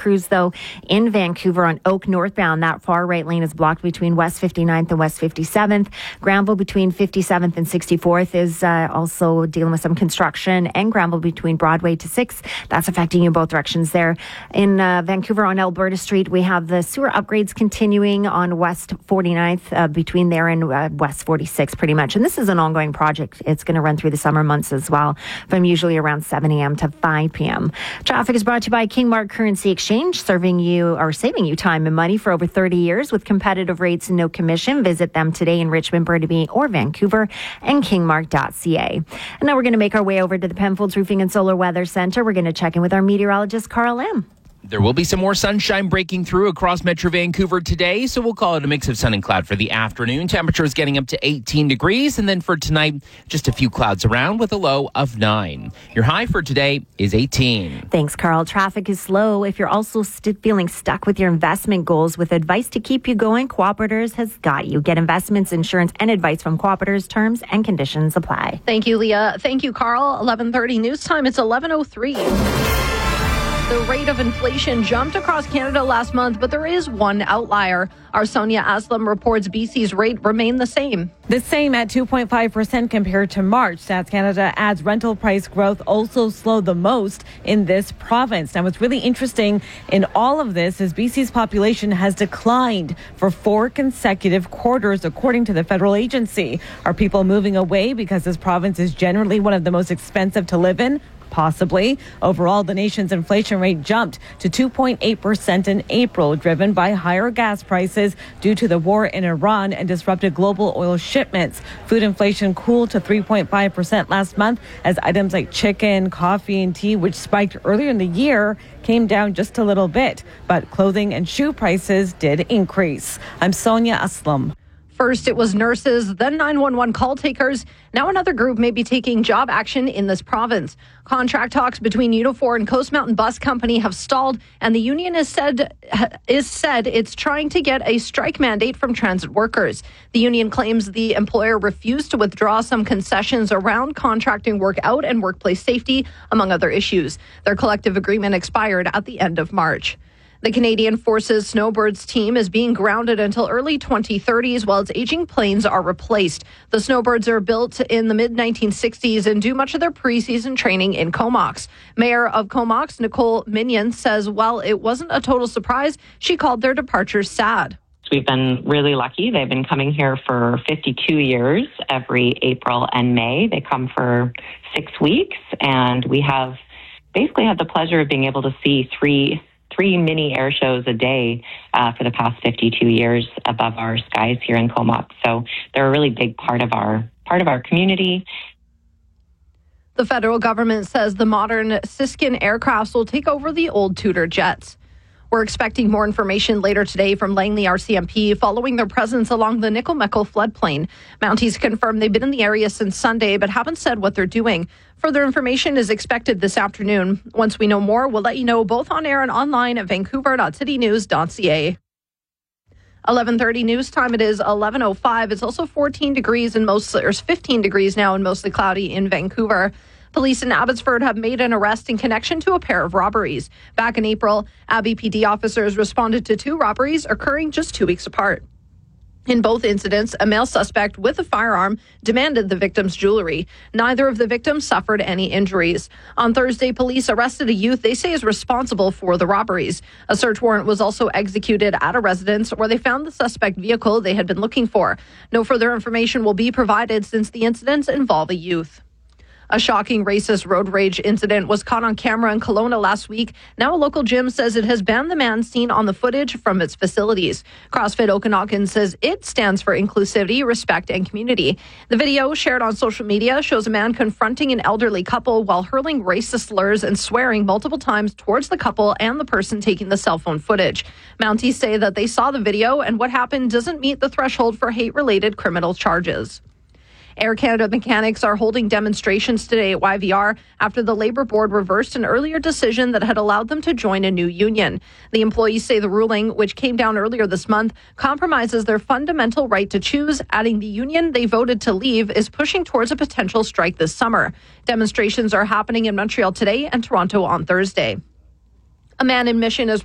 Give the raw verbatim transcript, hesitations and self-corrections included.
crews, though, in Vancouver on Oak northbound. That far right lane is blocked between West fifty-ninth and West fifty-seventh. Granville between fifty-seventh and sixty-fourth is uh, also dealing with some construction, and Granville between Broadway to sixth. That's affecting you both directions there. In uh, Vancouver on Alberta Street, we have the sewer upgrades continuing on West forty-ninth uh, between there and uh, West forty-six pretty much. And this is an ongoing project. It's going to run through the summer months as well, from usually around seven a.m. to five p.m. Traffic is brought to you by Kingmark Currency Exchange, serving you or saving you time and money for over thirty years with competitive rates and no commission. Visit them today in Richmond, Burnaby, or Vancouver, and kingmark dot c a. And now we're going to make our way over to the Penfolds Roofing and Solar Weather Centre. We're going to check in with our meteorologist, Carl Lam. There will be some more sunshine breaking through across Metro Vancouver today, so we'll call it a mix of sun and cloud for the afternoon. Temperature is getting up to eighteen degrees, and then for tonight, just a few clouds around with a low of nine. Your high for today is eighteen. Thanks, Carl. Traffic is slow. If you're also st- feeling stuck with your investment goals, with advice to keep you going, Cooperators has got you. Get investments, insurance, and advice from Cooperators. Terms and conditions apply. Thank you, Leah. Thank you, Carl. eleven thirty news time. It's eleven oh three. The rate of inflation jumped across Canada last month, but there is one outlier. Our Sonia Aslam reports B C's rate remained the same. The same at two point five percent compared to March. Stats Canada adds rental price growth also slowed the most in this province. Now, what's really interesting in all of this is B C's population has declined for four consecutive quarters, according to the federal agency. Are people moving away because this province is generally one of the most expensive to live in? Possibly. Overall, the nation's inflation rate jumped to two point eight percent in April, driven by higher gas prices due to the war in Iran and disrupted global oil shipments. Food inflation cooled to three point five percent last month as items like chicken, coffee, and tea, which spiked earlier in the year, came down just a little bit. But clothing and shoe prices did increase. I'm Sonia Aslam. First, it was nurses, then nine one one call takers. Now another group may be taking job action in this province. Contract talks between Unifor and Coast Mountain Bus Company have stalled, and the union is said is said it's trying to get a strike mandate from transit workers. The union claims the employer refused to withdraw some concessions around contracting work out and workplace safety, among other issues. Their collective agreement expired at the end of March. The Canadian Forces Snowbirds team is being grounded until early twenty thirties while its aging planes are replaced. The Snowbirds are built in the mid nineteen sixties and do much of their preseason training in Comox. Mayor of Comox, Nicole Minion, says while it wasn't a total surprise, she called their departure sad. We've been really lucky. They've been coming here for fifty-two years every April and May. They come for six weeks, and we have basically had the pleasure of being able to see three three mini air shows a day uh, for the past fifty-two years above our skies here in Comox. So they're a really big part of our part of our community. The federal government says the modern Siskin aircrafts will take over the old Tudor jets. We're expecting more information later today from Langley R C M P following their presence along the Nickel-Meckle floodplain. Mounties confirm they've been in the area since Sunday but haven't said what they're doing. Further information is expected this afternoon. Once we know more, we'll let you know both on air and online at vancouver dot city news dot c a. eleven thirty news time. It is eleven oh five. It's also fourteen degrees and mostly, or fifteen degrees now and mostly cloudy in Vancouver. Police in Abbotsford have made an arrest in connection to a pair of robberies. Back in April, Abbey P D officers responded to two robberies occurring just two weeks apart. In both incidents, a male suspect with a firearm demanded the victim's jewelry. Neither of the victims suffered any injuries. On Thursday, police arrested a youth they say is responsible for the robberies. A search warrant was also executed at a residence where they found the suspect vehicle they had been looking for. No further information will be provided since the incidents involve a youth. A shocking racist road rage incident was caught on camera in Kelowna last week. Now a local gym says it has banned the man seen on the footage from its facilities. CrossFit Okanagan says it stands for inclusivity, respect, and community. The video shared on social media shows a man confronting an elderly couple while hurling racist slurs and swearing multiple times towards the couple and the person taking the cell phone footage. Mounties say that they saw the video and what happened doesn't meet the threshold for hate-related criminal charges. Air Canada mechanics are holding demonstrations today at Y V R after the Labour Board reversed an earlier decision that had allowed them to join a new union. The employees say the ruling, which came down earlier this month, compromises their fundamental right to choose, adding the union they voted to leave is pushing towards a potential strike this summer. Demonstrations are happening in Montreal today and Toronto on Thursday. A man in Mission is